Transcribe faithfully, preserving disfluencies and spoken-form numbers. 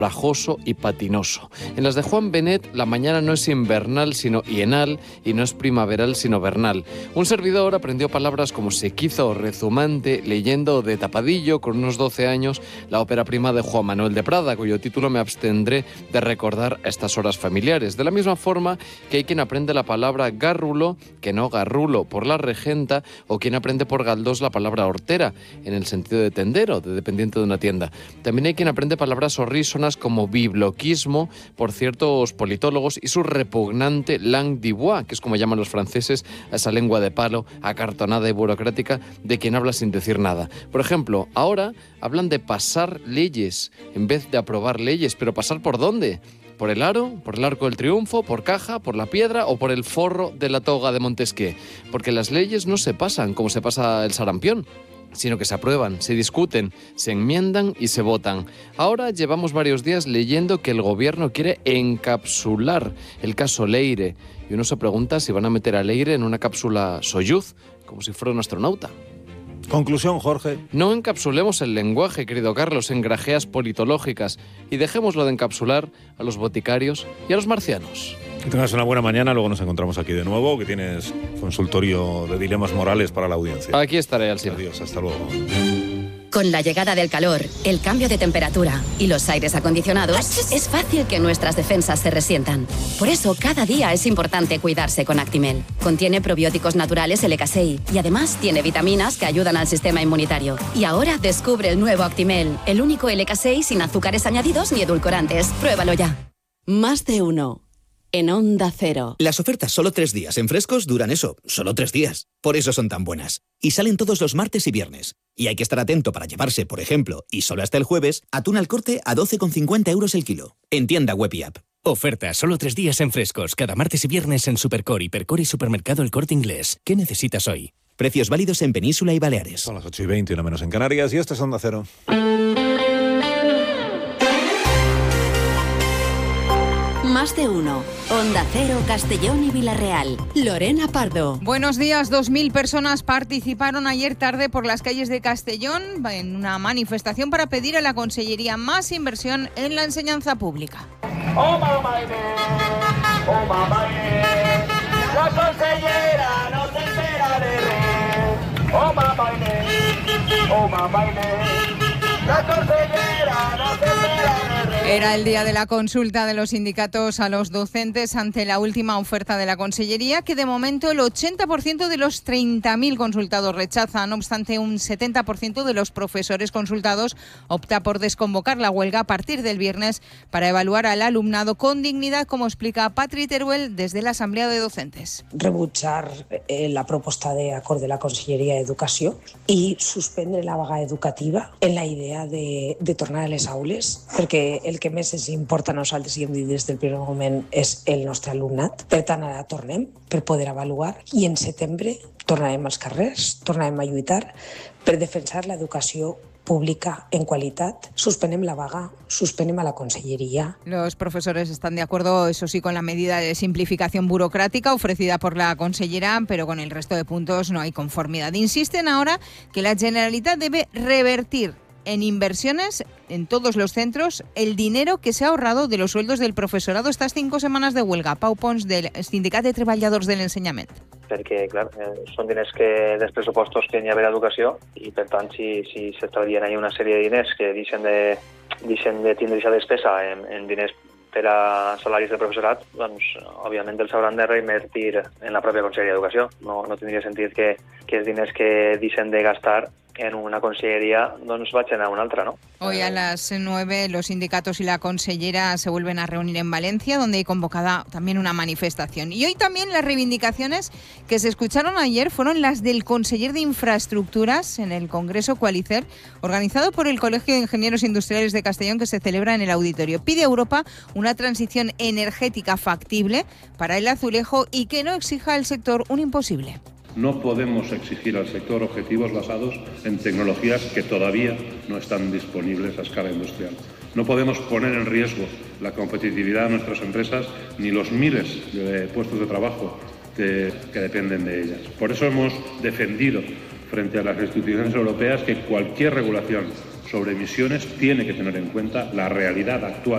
plajoso y patinoso. En las de Juan Benet, la mañana no es invernal sino hienal y no es primaveral sino vernal. Un servidor aprendió palabras como sequizo o rezumante leyendo de tapadillo con unos doce años la ópera prima de Juan Manuel de Prada, cuyo título me abstendré de recordar a estas horas familiares. De la misma forma que hay quien aprende la palabra gárrulo, que no garrulo, por la regenta, o quien aprende por galdós la palabra hortera, en el sentido de tendero, de dependiente de una tienda. También hay quien aprende palabras horrísonas como bibloquismo por ciertos politólogos y su repugnante langue de bois, que es como llaman los franceses a esa lengua de palo, acartonada y burocrática de quien habla sin decir nada. Por ejemplo, ahora hablan de pasar leyes en vez de aprobar leyes, pero ¿pasar por dónde? ¿Por el aro? ¿Por el Arco del Triunfo? ¿Por Caja? ¿Por la Piedra? ¿O por el forro de la toga de Montesquieu? Porque las leyes no se pasan como se pasa el sarampión, sino que se aprueban, se discuten, se enmiendan y se votan. Ahora llevamos varios días leyendo que el gobierno quiere encapsular el caso Leire, y uno se pregunta si van a meter a Leire en una cápsula Soyuz, como si fuera un astronauta. Conclusión, Jorge. No encapsulemos el lenguaje, querido Carlos, en grajeas politológicas, y dejémoslo de encapsular a los boticarios y a los marcianos. Que tengas una buena mañana, luego nos encontramos aquí de nuevo, que tienes consultorio de dilemas morales para la audiencia. Aquí estaré, Alcina. Adiós, hasta luego. Con la llegada del calor, el cambio de temperatura y los aires acondicionados, es fácil que nuestras defensas se resientan. Por eso, cada día es importante cuidarse con Actimel. Contiene probióticos naturales L K S I y además tiene vitaminas que ayudan al sistema inmunitario. Y ahora descubre el nuevo Actimel, el único L K S I sin azúcares añadidos ni edulcorantes. Pruébalo ya. Más de uno. En Onda Cero. Las ofertas solo tres días en Frescos duran eso, solo tres días. Por eso son tan buenas. Y salen todos los martes y viernes. Y hay que estar atento para llevarse, por ejemplo, y solo hasta el jueves, atún al corte a doce con cincuenta euros el kilo. En tienda web y app. Oferta solo tres días en Frescos, cada martes y viernes en Supercore, Hipercore y Supermercado El Corte Inglés. ¿Qué necesitas hoy? Precios válidos en Península y Baleares. Son las ocho y veinte, no menos en Canarias, y esto es Onda Cero. Más de uno. Onda Cero, Castellón y Villarreal. Lorena Pardo. Buenos días. Dos mil personas participaron ayer tarde por las calles de Castellón en una manifestación para pedir a la Consellería más inversión en la enseñanza pública. ¡Oh, mamá! ¡Oh, mamá! La consellera no se entera de re. ¡Oh, mamá! ¡Oh, mamá! La consellera no se entera de re. Era el día de la consulta de los sindicatos a los docentes ante la última oferta de la Consellería, que de momento el ochenta por ciento de los treinta mil consultados rechaza. No obstante, un setenta por ciento de los profesores consultados opta por desconvocar la huelga a partir del viernes para evaluar al alumnado con dignidad, como explica Patri Teruel desde la Asamblea de Docentes. Rebutjar eh, la proposta d'acord de la Conselleria d'Educació i suspendre la vaga educativa en la idea de, de tornar a les aules, perquè el que més ens importa a nosaltres, i hem dit des del primer moment, és el nostre alumnat. Per tant, ara tornem per poder avaluar i en setembre tornarem als carrers, tornarem a lluitar per defensar l'educació pública en qualitat. Suspenem la vaga, suspenem a la Consellería. Los profesores están de acuerdo, eso sí, con la medida de simplificación burocrática ofrecida por la consellera, pero con el resto de puntos no hay conformidad. Insisten ahora que la Generalitat debe revertir en inversiones en todos los centros el dinero que se ha ahorrado de los sueldos del profesorado estas cinco semanas de huelga. Pau Pons, del Sindicat de Treballadors de l'Ensenyament. Perquè, clar, eh, són diners que, dels pressupostos que hi ha per educació, i per tant, si, si s'estalvien ahí una sèrie de diners que deixen de, deixen de tindre aquesta despesa en, en diners per a salaris del professorat, doncs, òbviament, els hauran de reinvertir en la pròpia Conselleria d'Educació. No, no tindria sentit que, que els diners que deixen de gastar en una consellería, doncs vayan a una altra, ¿no? Hoy a las nueve los sindicatos y la consellera se vuelven a reunir en Valencia, donde hay convocada también una manifestación. Y hoy también las reivindicaciones que se escucharon ayer fueron las del conseller de Infraestructuras en el Congreso Coalicer, organizado por el Colegio de Ingenieros Industriales de Castellón, que se celebra en el auditorio. Pide a Europa una transición energética factible para el azulejo y que no exija al sector un imposible. No podemos exigir al sector objetivos basados en tecnologías que todavía no están disponibles a escala industrial. No podemos poner en riesgo la competitividad de nuestras empresas ni los miles de puestos de trabajo que, que dependen de ellas. Por eso hemos defendido frente a las instituciones europeas que cualquier regulación sobre emisiones tiene que tener en cuenta la realidad actual